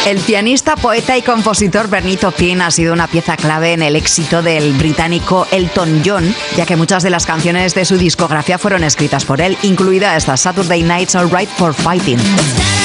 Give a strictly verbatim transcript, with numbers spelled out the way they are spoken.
El pianista, poeta y compositor Bernie Taupin ha sido una pieza clave en el éxito del británico Elton John, ya que muchas de las canciones de su discografía fueron escritas por él, incluida esta Saturday Night's Alright for Fighting.